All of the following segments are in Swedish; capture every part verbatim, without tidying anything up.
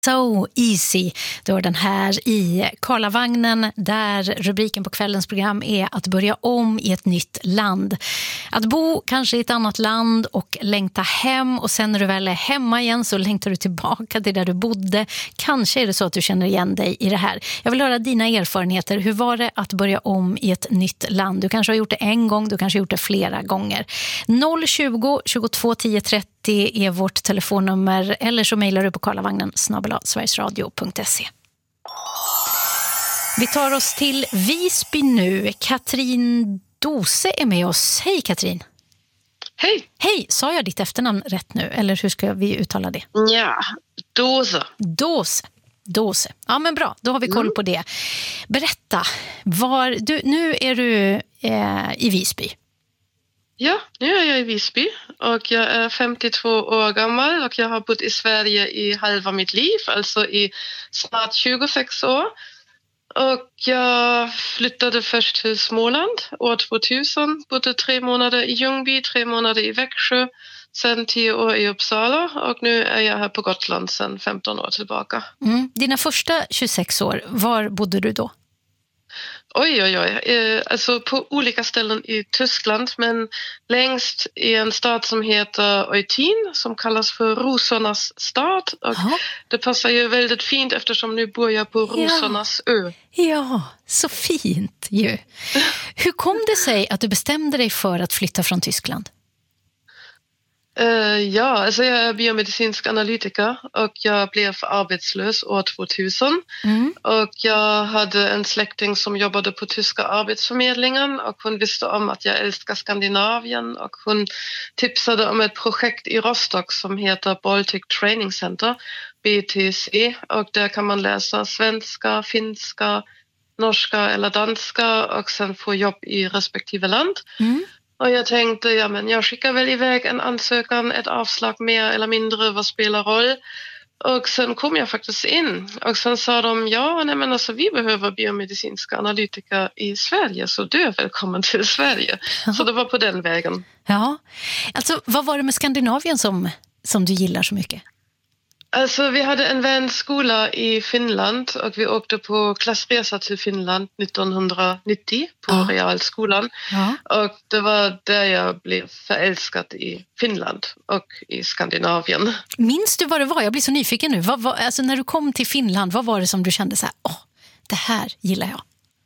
So easy, då den här i Karlavagnen där rubriken på kvällens program är att börja om i ett nytt land. Att bo kanske i ett annat land och längta hem, och sen när du väl är hemma igen så längtar du tillbaka till där du bodde. Kanske är det så att du känner igen dig i det här. Jag vill höra dina erfarenheter. Hur var det att börja om i ett nytt land? Du kanske har gjort det en gång, du kanske har gjort det flera gånger. noll tjugo, tjugotvå, tio trettio är vårt telefonnummer, eller så mejlar du på karlavagnen snabel-a sverigesradio punkt se. Vi tar oss till Visby nu. Katrin Dose är med oss. Hej Katrin. Hej. Hej, sa jag ditt efternamn rätt nu? Eller hur ska vi uttala det? Ja, Dose. Dose. Dose. Ja, men bra, då har vi koll på det. Berätta, var, du, nu är du eh, i Visby. Ja, nu är jag i Visby och jag är femtiotvå år gammal och jag har bott i Sverige i halva mitt liv, alltså i snart tjugosex år. Och jag flyttade först till Småland år tvåtusen, bodde tre månader i Ljungby, tre månader i Växjö, sen tio år i Uppsala, och nu är jag här på Gotland sen femton år tillbaka. Mm. Dina första tjugosex år, var bodde du då? Oj, oj, oj. Eh, alltså på olika ställen i Tyskland, men längst i en stad som heter Eutin, som kallas för Rosornas stad. Och Aha. det passar ju väldigt fint eftersom nu bor jag på Rosornas ja. ö. Ja, så fint ju. Hur kom det sig att du bestämde dig för att flytta från Tyskland? Uh, ja, alltså jag är biomedicinsk analytiker och jag blev arbetslös år tvåtusen. Mm. Och jag hade en släkting som jobbade på tyska arbetsförmedlingen och hon visste om att jag älskar Skandinavien, och hon tipsade om ett projekt i Rostock som heter Baltic Training Center, B T C, och där kan man läsa svenska, finska, norska eller danska och sen få jobb i respektive land. Mm. Och jag tänkte, ja men jag skickar väl iväg en ansökan, ett avslag mer eller mindre, vad spelar roll? Och sen kom jag faktiskt in. Och sen sa de, ja nej men alltså vi behöver biomedicinska analytiker i Sverige, så du är välkommen till Sverige. Ja. Så det var på den vägen. Ja, alltså vad var det med Skandinavien som, som du gillar så mycket? Alltså vi hade en vänskola i Finland och vi åkte på klassresa till Finland nittonhundranittio på ja. realskolan. Ja. Och det var där jag blev förälskad i Finland och i Skandinavien. Minns du vad det var? Jag blir så nyfiken nu. Vad, vad, alltså när du kom till Finland, vad var det som du kände så här, åh, det här gillar jag?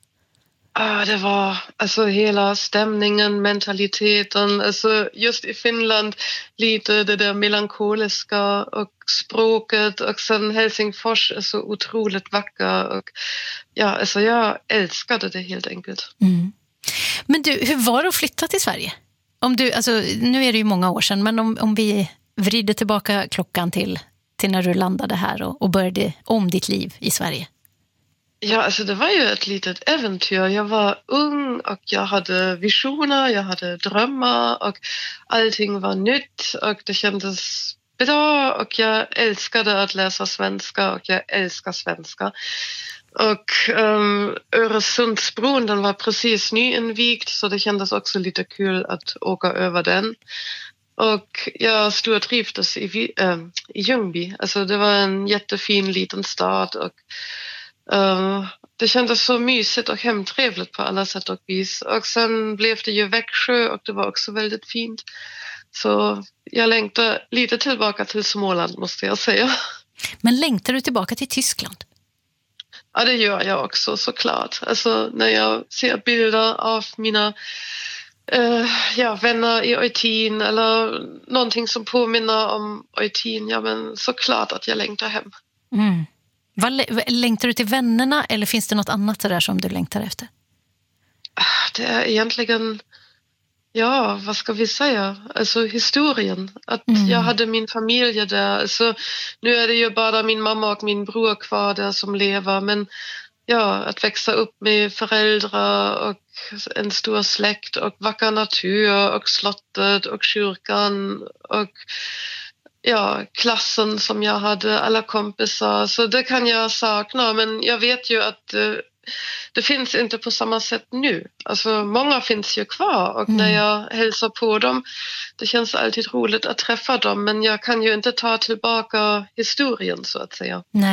Ah, det var alltså hela stämningen, mentaliteten, alltså just i Finland lite det där melankoliska och språket, och sen Helsingfors är så otroligt vacker, och ja, alltså jag älskade det helt enkelt. Mm. Men du, hur var det att flytta till Sverige? Om du, alltså, nu är det ju många år sedan, men om, om vi vrider tillbaka klockan till, till när du landade här och, och började om ditt liv i Sverige. Ja, alltså det var ju ett litet äventyr. Jag var ung och jag hade visioner, jag hade drömmar och allting var nytt och det kändes bra, och jag älskade att läsa svenska och jag älskar svenska. Och um, Öresundsbron, den var precis nyinvigd, så det kändes också lite kul att åka över den. Och jag stortrivdes i, äh, i Ljungby. Alltså det var en jättefin liten stad, och Uh, det kändes så mysigt och hemtrevligt på alla sätt och vis. Och sen blev det ju Växjö och det var också väldigt fint. Så jag längtar lite tillbaka till Småland, måste jag säga. Men längtar du tillbaka till Tyskland? Ja, det gör jag också, såklart. Alltså när jag ser bilder av mina uh, ja, vänner i Eutin eller någonting som påminner om Eutin, ja men såklart att jag längtar hem. Mm. Vad, längtar du till vännerna, eller finns det något annat där som du längtar efter? Det är egentligen, ja, vad ska vi säga? Alltså historien. Att mm. jag hade min familj där. Alltså, nu är det ju bara min mamma och min bror kvar där som lever. Men ja, att växa upp med föräldrar och en stor släkt och vacker natur och slottet och kyrkan och ja, klassen som jag hade, alla kompisar, så det kan jag sakna, men jag vet ju att uh, det finns inte på samma sätt nu. Alltså många finns ju kvar, och mm. när jag hälsar på dem, det känns alltid roligt att träffa dem, men jag kan ju inte ta tillbaka historien så att säga. Nej.